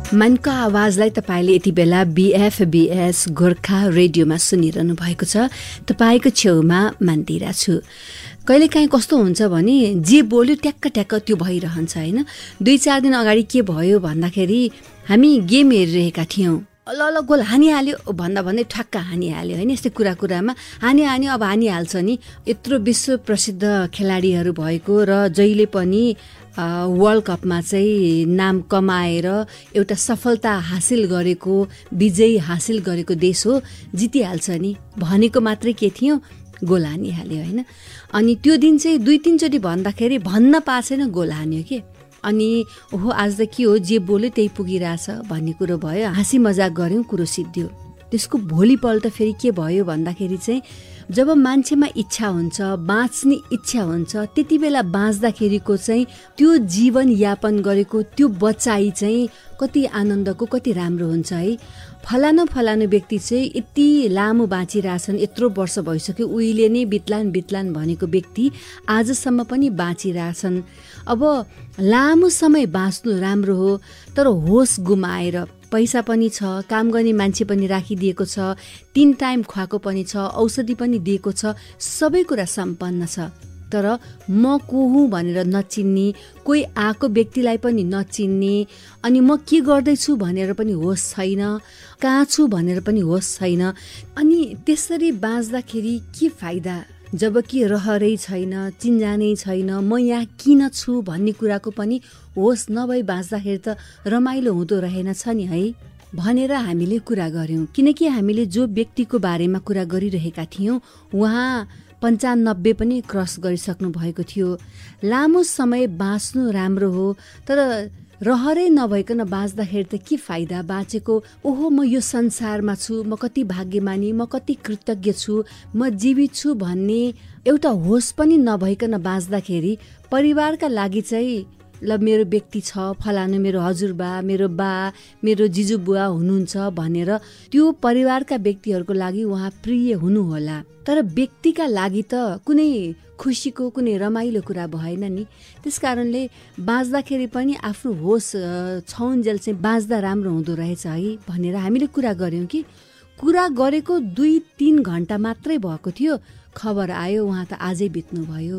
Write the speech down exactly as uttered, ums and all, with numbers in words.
मनको आवाजलाई तपाईँले यति बेला बिएफबिएस गोर्खा रेडियोमा सुनिरहनु भएको छ। तपाईँको छेउमा मन्दिरा छु। कहिलेकाहीँ कस्तो हुन्छ भने जे बोल्यो ट्याक्क ट्याक्क त्यो भइरहन्छ होइन। दुई चार दिन अगाडि के भयो भन्दाखेरि हामी गेम हेरिरहेका थियौँ। ल ल गोल हानिहाल्यो भन्दा भन्दै ठ्याक्क हानिहाल्यो होइन। यस्तै कुरा कुरामा हानि हानि अब हानिहाल्छ नि। यत्रो विश्व प्रसिद्ध खेलाडीहरू भएको र जहिले पनि वर्ल्ड कपमा चाहिँ नाम कमाएर एउटा सफलता हासिल गरेको, विजय हासिल गरेको देश हो, जितिहाल्छ नि भनेको मात्रै के थियो, गोल हानिहाल्यो होइन। अनि त्यो दिन चाहिँ दुई तिनचोटि भन्दाखेरि भन्न पाएन गोल हान्यो के। अनि ओहो आज त के हो, जे बोल्यो त्यही पुगिरहेछ भन्ने कुरो भयो। हाँसी मजाक गऱ्यौँ, कुरो सिद्धियो। त्यसको भोलिपल्ट फेरि के भयो भन्दाखेरि चाहिँ जब मान्छेमा इच्छा हुन्छ, बाँच्ने इच्छा हुन्छ, त्यति बेला बाँच्दाखेरिको चाहिँ त्यो जीवनयापन गरेको त्यो बचाइ चाहिँ कति आनन्दको, कति राम्रो हुन्छ है। फलानु फलानु व्यक्ति चाहिँ यति लामो बाँचिरहेछन्, यत्रो वर्ष भइसक्यो, उहिले नै बित्लान बित्लान भनेको व्यक्ति आजसम्म पनि बाँचिरहेछन्। अब लामो समय बाँच्नु राम्रो हो, तर होस गुमाएर पैसा पनि छ, काम गर्ने मान्छे पनि राखिदिएको छ, तिन टाइम खुवाएको पनि छ, औषधि पनि दिएको छ, सबै कुरा सम्पन्न छ, तर म को हुँ भनेर नचिन्ने, कोही आएको व्यक्तिलाई पनि नचिन्ने, अनि म के गर्दैछु भनेर पनि होस छैन, कहाँ छु भनेर पनि होस छैन। अनि त्यसरी बाँच्दाखेरि के फाइदा जबकि रहरै छैन, चिन्जानै छैन, म यहाँ किन छु भन्ने कुराको पनि होस नभई बाँच्दाखेरि त रमाइलो हुँदो रहेनछ नि है भनेर हामीले कुरा गऱ्यौँ। किनकि हामीले जो व्यक्तिको बारेमा कुरा गरिरहेका थियौँ उहाँ पन्चानब्बे पनि क्रस गरिसक्नु भएको थियो। लामो समय बाँच्नु राम्रो हो, तर रहरै नभइकन बाँच्दाखेरि त के फाइदा बाँचेको। ओहो म यो संसारमा छु, म कति भाग्यमानी, म कति कृतज्ञ छु, म जीवित छु भन्ने एउटा होस पनि नभइकन बाँच्दाखेरि परिवारका लागि चाहिँ ल मेरो व्यक्ति छ, फलानु मेरो हजुरबा, मेरो बा, मेरो जिजु बुवा हुनुहुन्छ भनेर त्यो परिवारका व्यक्तिहरूको लागि उहाँ प्रिय हुनुहोला, तर व्यक्तिका लागि त कुनै खुसीको, कुनै रमाइलो कुरा भएन नि। त्यस कारणले बाँच्दाखेरि पनि आफ्नो होस छौन्जेल चाहिँ बाँच्दा राम्रो हुँदो रहेछ है भनेर हामीले कुरा गऱ्यौँ। कि कुरा गरेको दुई तिन घन्टा मात्रै भएको थियो, खबर आयो उहाँ त आजै बित्नुभयो।